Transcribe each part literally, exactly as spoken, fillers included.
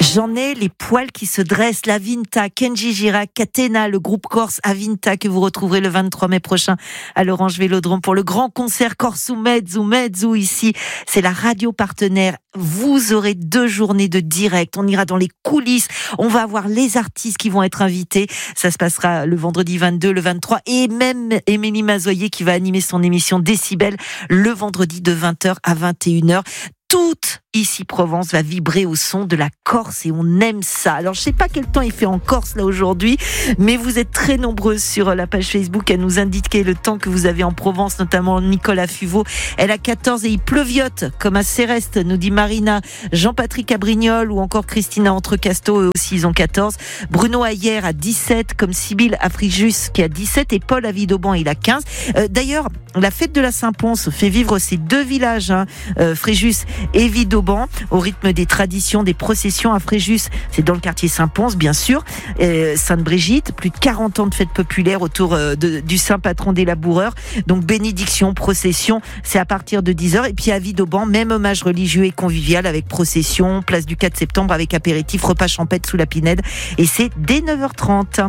J'en ai les poils qui se dressent. La Vinta, Kenji Girac, Catena, le groupe corse Avinta que vous retrouverez le vingt-trois mai prochain à l'Orange Vélodrome pour le grand concert Corsu Mezzo, Mezzo ici. C'est la radio partenaire. Vous aurez deux journées de direct. On ira dans les coulisses. On va avoir les artistes qui vont être invités. Ça se passera le vendredi vingt-deux, le vingt-trois et même Émilie Mazoyer qui va animer son émission Décibel le vendredi de vingt heures à vingt et une heures. Toute ici Provence va vibrer au son de la Corse et on aime ça. Alors je sais pas quel temps il fait en Corse là aujourd'hui, mais vous êtes très nombreux sur la page Facebook à nous indiquer le temps que vous avez en Provence, notamment Nicolas Fuveau. Elle a quatorze et il pleuviote comme à Céreste, nous dit Marina, Jean-Patrick Abrignol ou encore Christina Entrecasteau, eux aussi ils ont quatorze. Bruno Ayer a dix-sept, comme Sybille Afrijus qui a dix-sept et Paul Avidauban il a quinze. Euh, d'ailleurs, la fête de la Saint-Pons fait vivre ces deux villages, hein, euh, Fréjus et Vidauban, au rythme des traditions, des processions. À Fréjus, c'est dans le quartier Saint-Pons, bien sûr. Euh, Sainte-Brigitte, plus de quarante ans de fêtes populaires autour euh, de, du saint patron des laboureurs. Donc bénédiction, procession, c'est à partir de dix heures. Et puis à Vidauban, même hommage religieux et convivial avec procession, place du quatre septembre avec apéritif, repas champêtre sous la Pinède. Et c'est dès neuf heures trente.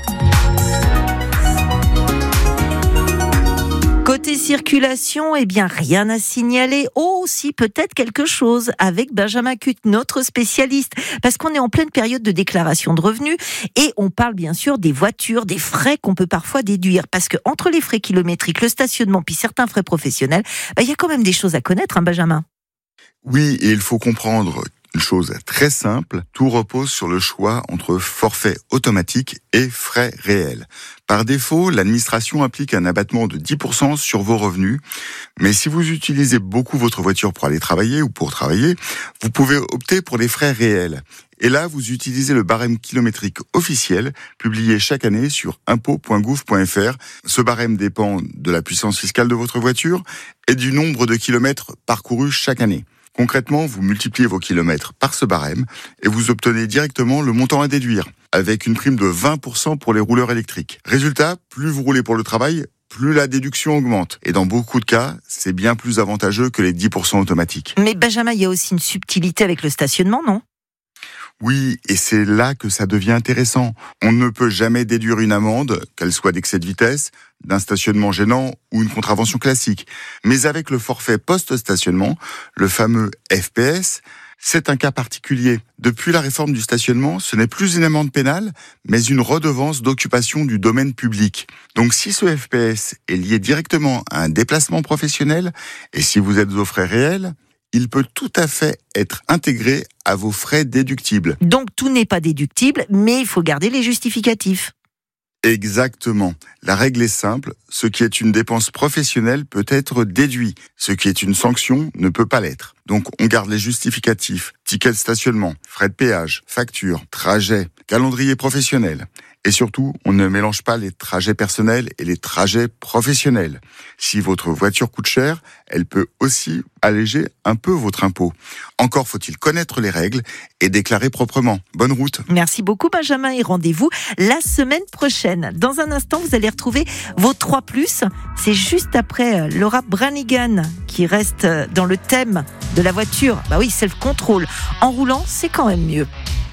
Côté circulation, eh bien, rien à signaler. Oh, si, peut-être quelque chose avec Benjamin Kutt, notre spécialiste. Parce qu'on est en pleine période de déclaration de revenus et on parle bien sûr des voitures, des frais qu'on peut parfois déduire. Parce que entre les frais kilométriques, le stationnement, puis certains frais professionnels, bah, il y a quand même des choses à connaître, hein, Benjamin. Oui, et il faut comprendre une chose très simple, tout repose sur le choix entre forfait automatique et frais réels. Par défaut, l'administration applique un abattement de dix pour cent sur vos revenus, mais si vous utilisez beaucoup votre voiture pour aller travailler ou pour travailler, vous pouvez opter pour les frais réels. Et là, vous utilisez le barème kilométrique officiel, publié chaque année sur impôts point gouv point f r. Ce barème dépend de la puissance fiscale de votre voiture et du nombre de kilomètres parcourus chaque année. Concrètement, vous multipliez vos kilomètres par ce barème et vous obtenez directement le montant à déduire, avec une prime de vingt pour cent pour les rouleurs électriques. Résultat, plus vous roulez pour le travail, plus la déduction augmente. Et dans beaucoup de cas, c'est bien plus avantageux que les dix pour cent automatiques. Mais Benjamin, il y a aussi une subtilité avec le stationnement, non ? Oui, et c'est là que ça devient intéressant. On ne peut jamais déduire une amende, qu'elle soit d'excès de vitesse, d'un stationnement gênant ou une contravention classique. Mais avec le forfait post-stationnement, le fameux F P S, c'est un cas particulier. Depuis la réforme du stationnement, ce n'est plus une amende pénale, mais une redevance d'occupation du domaine public. Donc si ce F P S est lié directement à un déplacement professionnel, et si vous êtes aux frais réels, il peut tout à fait être intégré à vos frais déductibles. Donc tout n'est pas déductible, mais il faut garder les justificatifs. Exactement. La règle est simple, ce qui est une dépense professionnelle peut être déduit. Ce qui est une sanction ne peut pas l'être. Donc on garde les justificatifs, tickets de stationnement, frais de péage, factures, trajets, calendrier professionnel. Et surtout, on ne mélange pas les trajets personnels et les trajets professionnels. Si votre voiture coûte cher, elle peut aussi alléger un peu votre impôt. Encore faut-il connaître les règles et déclarer proprement. Bonne route. Merci beaucoup Benjamin et rendez-vous la semaine prochaine. Dans un instant, vous allez retrouver vos trois plus. C'est juste après Laura Branigan qui reste dans le thème de la voiture. Bah oui, self-control. En roulant, c'est quand même mieux.